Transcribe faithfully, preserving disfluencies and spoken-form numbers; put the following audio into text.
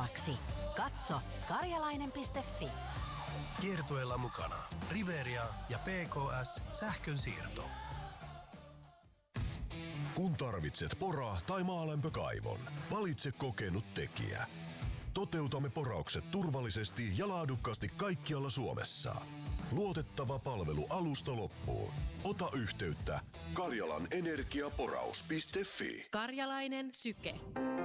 helpommaksi. Katso karjalainen piste fi. Kiertueella mukana Riveria ja P K S Sähkönsiirto. Kun tarvitset pora- tai maalämpökaivon, valitse kokenut tekijä. Toteutamme poraukset turvallisesti ja laadukkaasti kaikkialla Suomessa. Luotettava palvelu alusta loppuun. Ota yhteyttä karjalanenergiaporaus piste fi. Karjalainen Syke.